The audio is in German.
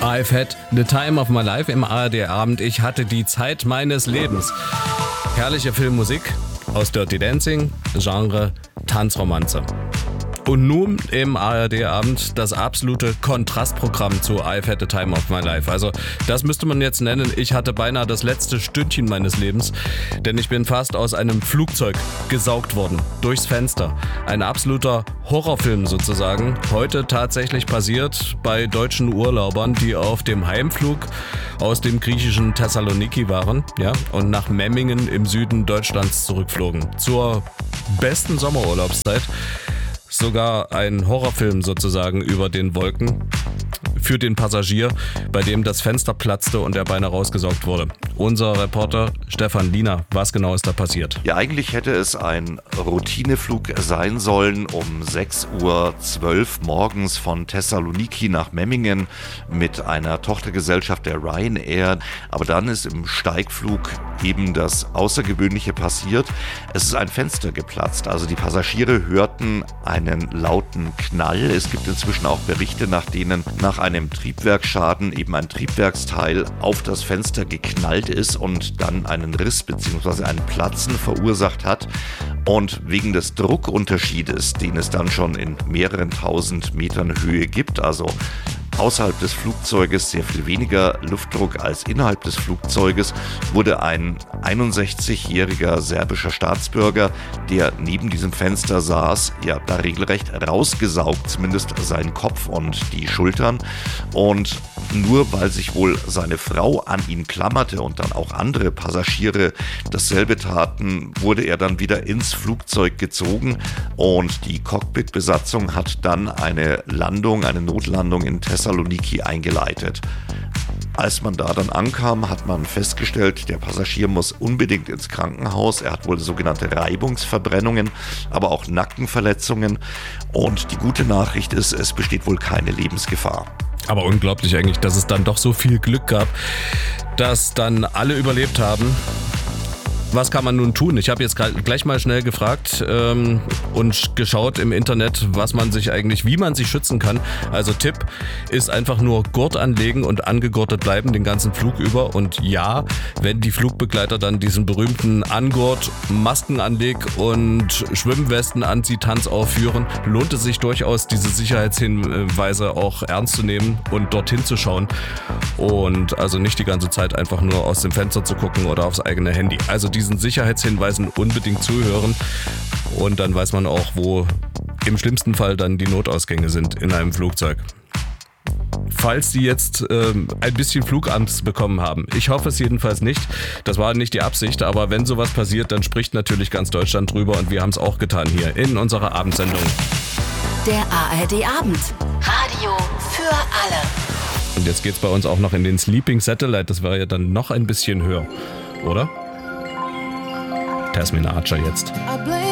I've had the time of my life im ARD-Abend. Ich hatte die Zeit meines Lebens. Herrliche Filmmusik aus Dirty Dancing, Genre Tanzromanze. Und nun im ARD-Abend das absolute Kontrastprogramm zu I've had the time of my life. Also das müsste man jetzt nennen, ich hatte beinahe das letzte Stündchen meines Lebens, denn ich bin fast aus einem Flugzeug gesaugt worden, durchs Fenster. Ein absoluter Horrorfilm sozusagen, heute tatsächlich passiert bei deutschen Urlaubern, die auf dem Heimflug aus dem griechischen Thessaloniki waren, ja, und nach Memmingen im Süden Deutschlands zurückflogen. Zur besten Sommerurlaubszeit. Sogar ein Horrorfilm sozusagen über den Wolken für den Passagier, bei dem das Fenster platzte und er beinahe rausgesaugt wurde. Unser Reporter Stefan Liener, was genau ist da passiert? Ja, eigentlich hätte es ein Routineflug sein sollen um 6:12 Uhr morgens von Thessaloniki nach Memmingen mit einer Tochtergesellschaft der Ryanair. Aber dann ist im Steigflug eben das Außergewöhnliche passiert. Es ist ein Fenster geplatzt. Also die Passagiere hörten einen lauten Knall. Es gibt inzwischen auch Berichte, nach denen nach einem Triebwerksschaden eben ein Triebwerksteil auf das Fenster geknallt ist und dann einen Riss bzw. ein Platzen verursacht hat. Und wegen des Druckunterschiedes, den es dann schon in mehreren tausend Metern Höhe gibt, also außerhalb des Flugzeuges sehr viel weniger Luftdruck als innerhalb des Flugzeuges, wurde ein 61-jähriger serbischer Staatsbürger, der neben diesem Fenster saß, ja da regelrecht rausgesaugt, zumindest seinen Kopf und die Schultern. Und nur weil sich wohl seine Frau an ihn klammerte und dann auch andere Passagiere dasselbe taten, wurde er dann wieder ins Flugzeug gezogen und die Cockpitbesatzung hat dann eine Notlandung in Thessaloniki eingeleitet. Als man da dann ankam, hat man festgestellt, der Passagier muss unbedingt ins Krankenhaus. Er hat wohl sogenannte Reibungsverbrennungen, aber auch Nackenverletzungen. Und die gute Nachricht ist, es besteht wohl keine Lebensgefahr. Aber unglaublich eigentlich, dass es dann doch so viel Glück gab, dass dann alle überlebt haben. Was kann man nun tun? Ich habe jetzt gleich mal schnell gefragt und geschaut im Internet, wie man sich schützen kann. Also Tipp ist einfach nur Gurt anlegen und angegurtet bleiben den ganzen Flug über. Und ja, wenn die Flugbegleiter dann diesen berühmten Angurt, Maskenanleg und Schwimmwesten-Anziehtanz aufführen, lohnt es sich durchaus, diese Sicherheitshinweise auch ernst zu nehmen und dorthin zu schauen. Und also nicht die ganze Zeit einfach nur aus dem Fenster zu gucken oder aufs eigene Handy. Also diesen Sicherheitshinweisen unbedingt zuhören und dann weiß man auch, wo im schlimmsten Fall dann die Notausgänge sind in einem Flugzeug. Falls Sie jetzt ein bisschen Flugangst bekommen haben, ich hoffe es jedenfalls nicht, das war nicht die Absicht, aber wenn sowas passiert, dann spricht natürlich ganz Deutschland drüber und wir haben es auch getan hier in unserer Abendsendung. Der ARD-Abend. Radio für alle. Und jetzt geht's bei uns auch noch in den Sleeping Satellite, das wäre ja dann noch ein bisschen höher, oder? Tasmin Archer jetzt.